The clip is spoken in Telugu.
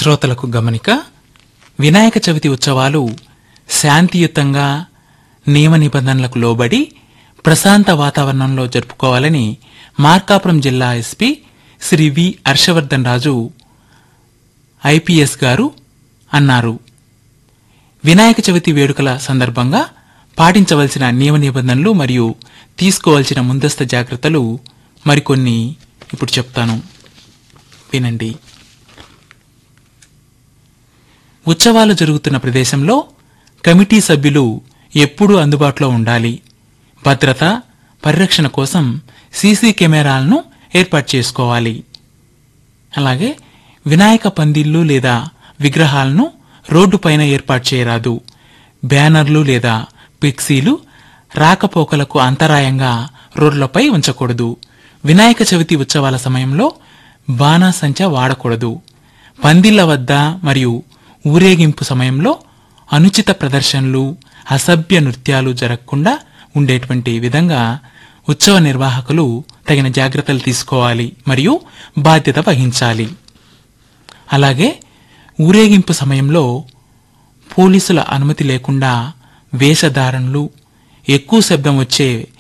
శ్రోతలకు గమనిక. వినాయక చవితి ఉత్సవాలు శాంతియుతంగా నియమ నిబంధనలకు లోబడి ప్రశాంత వాతావరణంలో జరుపుకోవాలని మార్కాపురం జిల్లా ఎస్పీ శ్రీ వి హర్షవర్ధన్ రాజు ఐపీఎస్ గారు అన్నారు. వినాయక చవితి వేడుకల సందర్భంగా పాటించవలసిన నియమ నిబంధనలు మరియు తీసుకోవాల్సిన ముందస్తు జాగ్రత్తలు మరికొన్ని ఇప్పుడు చెప్తాను, వినండి. ఉత్సవాలు జరుగుతున్న ప్రదేశంలో కమిటీ సభ్యులు ఎప్పుడూ అందుబాటులో ఉండాలి. భద్రత, పరిరక్షణ కోసం సీసీ కెమెరాలను ఏర్పాటు చేసుకోవాలి. అలాగే వినాయక పందిళ్లు లేదా విగ్రహాలను రోడ్డుపైన ఏర్పాటు చేయరాదు. బ్యానర్లు లేదా ఫ్లెక్సీలు రాకపోకలకు అంతరాయంగా రోడ్లపై ఉంచకూడదు. వినాయక చవితి ఉత్సవాల సమయంలో బాణాసంచా వాడకూడదు. పందిళ్ల వద్ద మరియు ఊరేగింపు సమయంలో అనుచిత ప్రదర్శనలు, అసభ్య నృత్యాలు జరగకుండా ఉండేటువంటి విధంగా ఉత్సవ నిర్వాహకులు తగిన జాగ్రత్తలు తీసుకోవాలి మరియు బాధ్యత వహించాలి. అలాగే ఊరేగింపు సమయంలో పోలీసుల అనుమతి లేకుండా వేషధారణలు, ఎక్కువ శబ్దం వచ్చే